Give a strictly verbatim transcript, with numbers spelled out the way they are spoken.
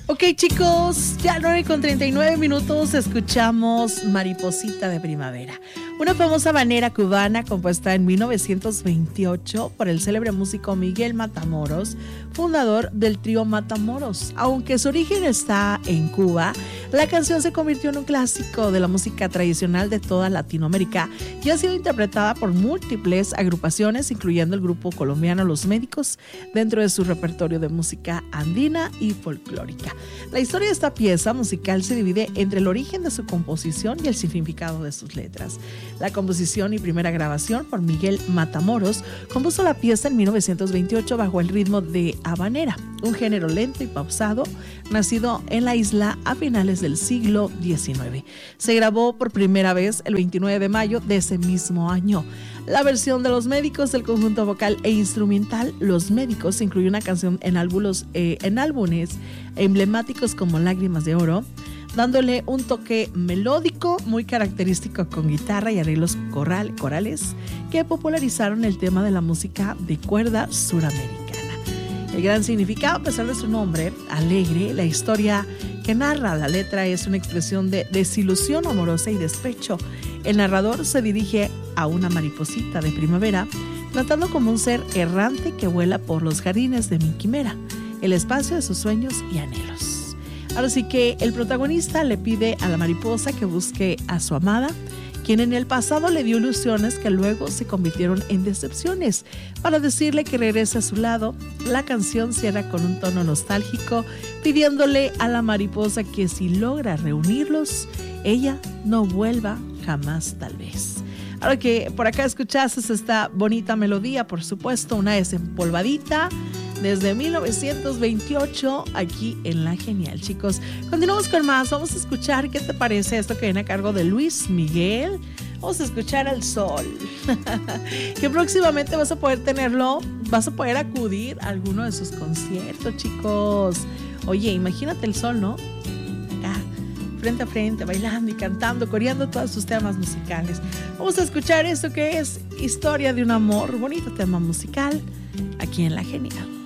Ok, chicos, ya nueve con treinta y nueve minutos escuchamos Mariposita de Primavera, una famosa habanera cubana compuesta en mil novecientos veintiocho por el célebre músico Miguel Matamoros, fundador del trío Matamoros. Aunque su origen está en Cuba, la canción se convirtió en un clásico de la música tradicional de toda Latinoamérica y ha sido interpretada por múltiples agrupaciones, incluyendo el grupo colombiano Los Médicos, dentro de su repertorio de música andina y folclórica. La historia de esta pieza musical se divide entre el origen de su composición y el significado de sus letras. La composición y primera grabación por Miguel Matamoros compuso la pieza en mil novecientos veintiocho bajo el ritmo de habanera, un género lento y pausado nacido en la isla a finales del siglo diecinueve. Se grabó por primera vez el veintinueve de mayo de ese mismo año. La versión de Los Médicos del conjunto vocal e instrumental Los Médicos incluye una canción en álbumes, eh, en álbumes emblemáticos como Lágrimas de Oro, dándole un toque melódico muy característico con guitarra y arreglos coral, corales que popularizaron el tema de la música de cuerda suramericana. El gran significado, a pesar de su nombre, alegre, la historia que narra la letra es una expresión de desilusión amorosa y despecho. El narrador se dirige a una mariposita de primavera, tratando como un ser errante que vuela por los jardines de mi quimera, el espacio de sus sueños y anhelos. Ahora sí que el protagonista le pide a la mariposa que busque a su amada, quien en el pasado le dio ilusiones que luego se convirtieron en decepciones. Para decirle que regrese a su lado, la canción cierra con un tono nostálgico, pidiéndole a la mariposa que si logra reunirlos, ella no vuelva jamás tal vez. Ahora que por acá escuchaste esta bonita melodía, por supuesto, una desempolvadita desde mil novecientos veintiocho aquí en La Genial, chicos. Continuamos con más. Vamos a escuchar qué te parece esto que viene a cargo de Luis Miguel. Vamos a escuchar al sol. Que próximamente vas a poder tenerlo, vas a poder acudir a alguno de sus conciertos, chicos. Oye, imagínate el sol, ¿no? Acá, frente a frente, bailando y cantando, coreando todos sus temas musicales. Vamos a escuchar esto que es Historia de un amor, bonito tema musical, aquí en La Genial.